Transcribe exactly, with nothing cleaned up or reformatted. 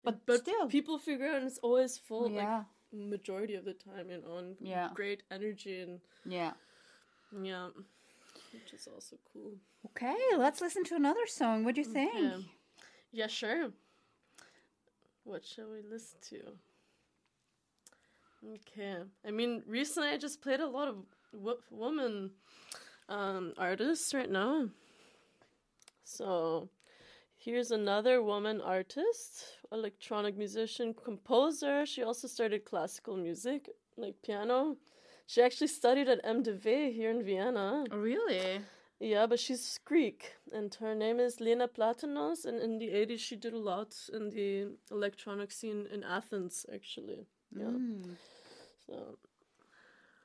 But, but still. people figure out and it's always full, Yeah. like, majority of the time, you know, and Yeah. great energy and Yeah. yeah, which is also cool. Okay, let's listen to another song. What do you think? Okay. Yeah, sure. What shall we listen to? Okay. I mean, recently I just played a lot of w- woman um, artists right now. So here's another woman artist, electronic musician, composer. She also started classical music, like piano. She actually studied at M D V here in Vienna. Oh, really? Yeah, but she's Greek, and her name is Lena Platanos, and in the eighties she did a lot in the electronic scene in Athens, actually. Yeah. Mm. So